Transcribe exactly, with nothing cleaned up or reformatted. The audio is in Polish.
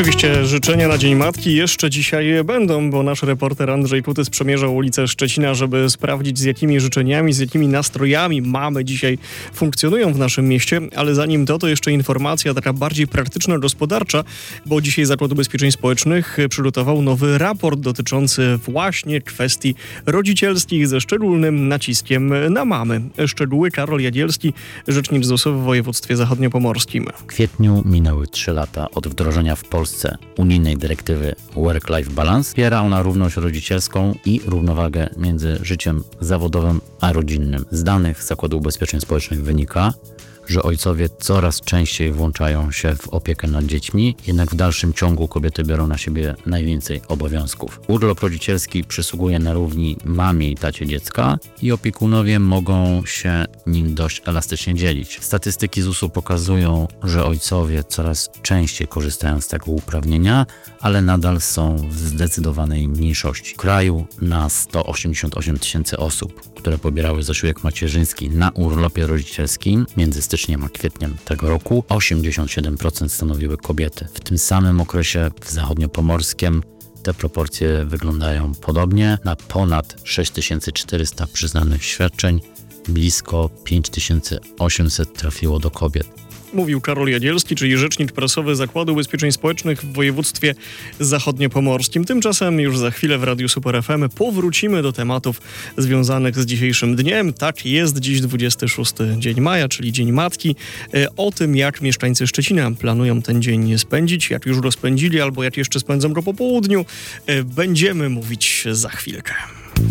Oczywiście życzenia na Dzień Matki jeszcze dzisiaj będą, bo nasz reporter Andrzej Kutys przemierzał ulicę Szczecina, żeby sprawdzić, z jakimi życzeniami, z jakimi nastrojami mamy dzisiaj funkcjonują w naszym mieście, ale zanim to, to jeszcze informacja taka bardziej praktyczno-gospodarcza, bo dzisiaj Zakład Ubezpieczeń Społecznych przygotował nowy raport dotyczący właśnie kwestii rodzicielskich ze szczególnym naciskiem na mamy. Szczegóły Karol Jagielski, rzecznik Z U S-u w województwie zachodniopomorskim. W kwietniu minęły trzy lata od wdrożenia w Polsce unijnej dyrektywy Work-Life Balance. Wspiera ona równość rodzicielską i równowagę między życiem zawodowym a rodzinnym. Z danych Zakładu Ubezpieczeń Społecznych wynika, że ojcowie coraz częściej włączają się w opiekę nad dziećmi, jednak w dalszym ciągu kobiety biorą na siebie najwięcej obowiązków. Urlop rodzicielski przysługuje na równi mamie i tacie dziecka i opiekunowie mogą się nim dość elastycznie dzielić. Statystyki Z U S-u pokazują, że ojcowie coraz częściej korzystają z tego uprawnienia, ale nadal są w zdecydowanej mniejszości. W kraju na sto osiemdziesiąt osiem tysięcy osób, które pobierały zasiłek macierzyński na urlopie rodzicielskim między styczniem a kwietniem tego roku, osiemdziesiąt siedem procent stanowiły kobiety. W tym samym okresie w zachodniopomorskiem te proporcje wyglądają podobnie. Na ponad sześć tysięcy czterysta przyznanych świadczeń blisko pięć tysięcy osiemset trafiło do kobiet. Mówił Karol Jagielski, czyli rzecznik prasowy Zakładu Ubezpieczeń Społecznych w województwie zachodniopomorskim. Tymczasem już za chwilę w Radiu Super F M powrócimy do tematów związanych z dzisiejszym dniem. Tak, jest dziś dwudziesty szósty dzień maja, czyli Dzień Matki. O tym, jak mieszkańcy Szczecina planują ten dzień spędzić, jak już go spędzili albo jak jeszcze spędzą go po południu, będziemy mówić za chwilkę.